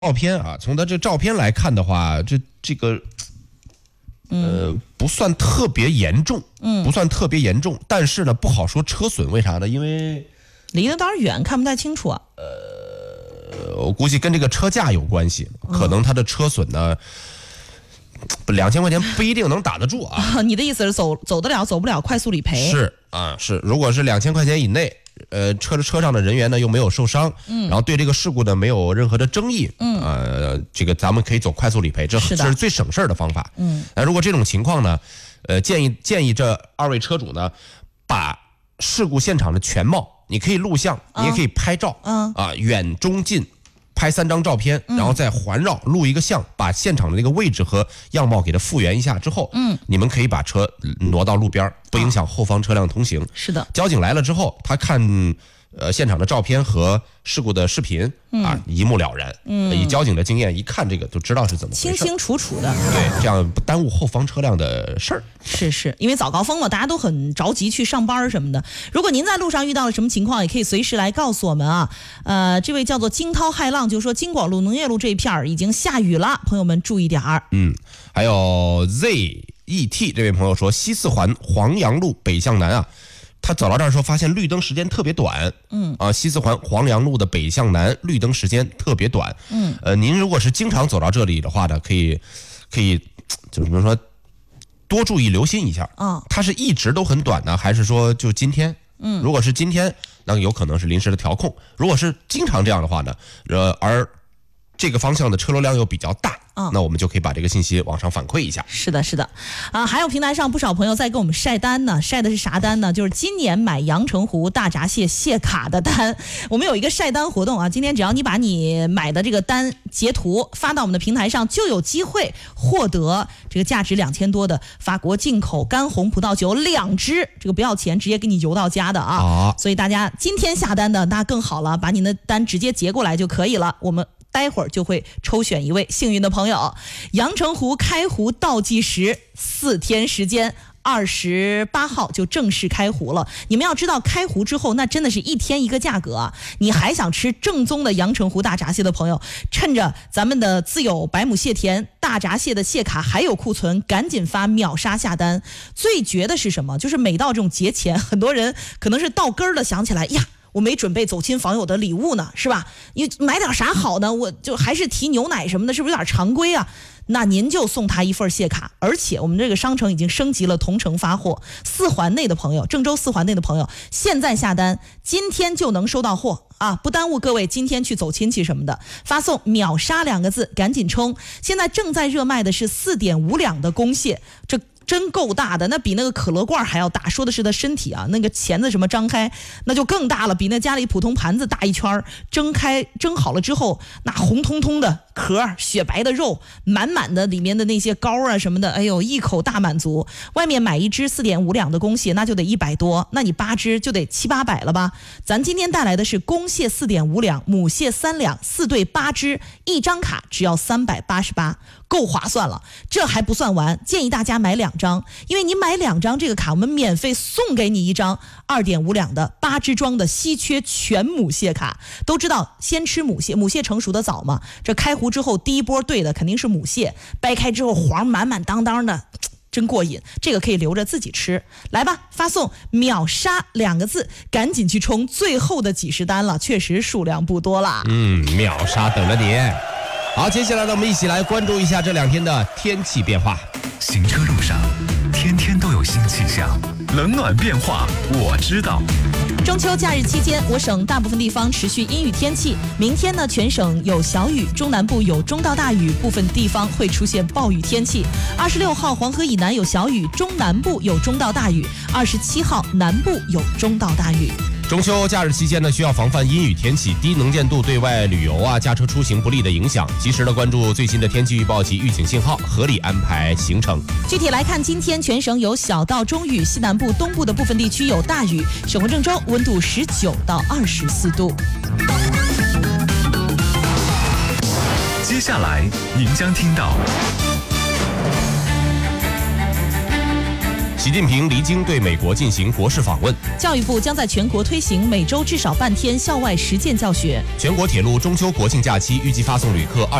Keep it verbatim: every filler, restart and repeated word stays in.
照片啊，从它这照片来看的话，这这个呃不算特别严重，嗯，不算特别严重，但是呢不好说车损，为啥呢？因为离得有点远，看不太清楚啊。 呃，我估计跟这个车架有关系，可能它的车损呢。两千块钱不一定能打得住啊！ 你的意思是走走得了，走不了，快速理赔？ 是啊，是。如果是两千块钱以内，呃，车的车上的人员呢又没有受伤，嗯，然后对这个事故呢没有任何的争议，嗯，呃，这个咱们可以走快速理赔，这这是最省事儿的方法。嗯，那如果这种情况呢，呃，建议建议这二位车主呢，把事故现场的全貌，你可以录像，你也可以拍照，嗯啊，远中近。拍三张照片，然后再环绕录一个像，把现场的那个位置和样貌给它复原一下之后，嗯，你们可以把车挪到路边，不影响后方车辆通行。 是的， 交警来了之后，他看呃现场的照片和事故的视频、嗯、啊，一目了然。嗯，以交警的经验，一看这个就知道是怎么回事， 清清楚楚的。 对，这样不耽误后方车辆的事儿。 是是，因为早高峰了，大家都很着急去上班什么的。如果您在路上遇到了什么情况，也可以随时来告诉我们啊。呃，这位叫做惊涛骇浪就说，京广路农业路这一片儿已经下雨了，朋友们注意点儿。 嗯，还有 Z E T 这位朋友说，西四环黄杨路北向南啊。他走到这儿的时候，发现绿灯时间特别短。嗯啊，西四环黄杨路的北向南绿灯时间特别短。嗯，呃，您如果是经常走到这里的话呢，可以可以就是比如说多注意留心一下。啊，它是一直都很短呢，还是说就今天？嗯，如果是今天，那有可能是临时的调控；如果是经常这样的话呢，呃，而这个方向的车流量又比较大。嗯，那我们就可以把这个信息往上反馈一下。 是的，是的，啊，还有平台上不少朋友在给我们晒单呢，晒的是啥单呢？就是今年买阳澄湖大闸蟹蟹卡的单。我们有一个晒单活动啊，今天只要你把你买的这个单截图发到我们的平台上，就有机会获得这个价值两千多的法国进口干红葡萄酒两支，这个不要钱，直接给你邮到家的啊。啊，所以大家今天下单的那更好了，把你的单直接截过来就可以了。我们待会儿就会抽选一位幸运的朋友。阳澄湖开湖倒计时四天时间，二十八号就正式开湖了。你们要知道，开湖之后那真的是一天一个价格啊！你还想吃正宗的阳澄湖大闸蟹的朋友，趁着咱们的自有百亩蟹田大闸蟹的蟹卡还有库存，赶紧发秒杀下单。最绝的是什么？就是每到这种节前，很多人可能是到根儿了想起来呀，我没准备走亲访友的礼物呢，是吧？你买点啥好呢？我就还是提牛奶什么的，是不是有点常规啊？那您就送他一份蟹卡，而且我们这个商城已经升级了同城发货，四环内的朋友，郑州四环内的朋友，现在下单，今天就能收到货啊！不耽误各位今天去走亲戚什么的，发送秒杀两个字，赶紧冲！现在正在热卖的是四点五两的公蟹，这真够大的，那比那个可乐罐还要大。说的是他身体啊，那个钳子什么张开，那就更大了，比那家里普通盘子大一圈。蒸开蒸好了之后，那红彤彤的壳，雪白的肉，满满的里面的那些膏啊什么的，哎呦，一口大满足。外面买一只四点五两的公蟹，那就得一百多，那你八只就得七八百了吧？咱今天带来的是公蟹四点五两，母蟹三两，四对八只，一张卡只要三百八十八。够划算了，这还不算完，建议大家买两张，因为你买两张这个卡，我们免费送给你一张二点五两的八只装的稀缺全母蟹卡。都知道先吃母蟹，母蟹成熟的早嘛，这开湖之后第一波对的肯定是母蟹，掰开之后黄满满当当的，真过瘾，这个可以留着自己吃。来吧，发送秒杀两个字，赶紧去冲最后的几十单了，确实数量不多啦。 嗯，秒杀等着你。好，接下来呢，我们一起来关注一下这两天的天气变化。 行车路上，天天都有新气象，冷暖变化我知道。 中秋假日期间，我省大部分地方持续阴雨天气。明天呢，全省有小雨，中南部有中到大雨，部分地方会出现暴雨天气。二十六号，黄河以南有小雨，中南部有中到大雨。二十七号，南部有中到大雨。 中秋假日期间呢，需要防范阴雨天气、低能见度对外旅游啊、驾车出行不利的影响，及时的关注最新的天气预报及预警信号，合理安排行程。 具体来看，今天全省有小到中雨，西南部、东部的部分地区有大雨。省会郑州温度十九到二十四度。 接下来您将听到。 习近平离京对美国进行国事访问。 教育部将在全国推行每周至少半天校外实践教学。 全国铁路中秋国庆假期预计发送旅客